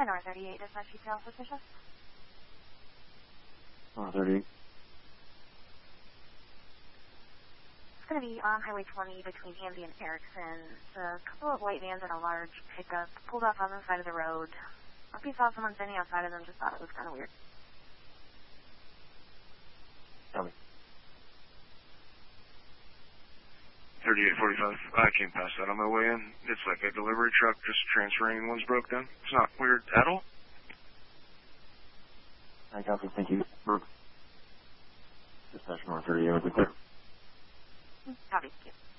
10 or 38, dispatch detail suspicious. 38. It's going to be on Highway 20 between Andy and Erickson. It's a couple of white vans and a large pickup pulled off on the side of the road. If you saw someone standing outside of them, just thought it was kind of weird. Tell me. 3845. I came past that on my way in. It's like a delivery truck just transferring and one's broke down. It's not weird at all. I copy. Thank you. Dispatch North 38 with the clear. Copy. Thank you.